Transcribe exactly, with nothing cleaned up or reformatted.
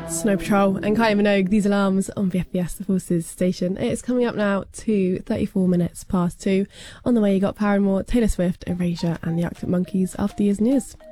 Snow Patrol and Kylie Minogue, These Alarms on V F B S, the Forces station. It's coming up now to thirty-four minutes past two. On the way, you got Paramore, Taylor Swift, Erasure, and the Arctic Monkeys after Years and Years.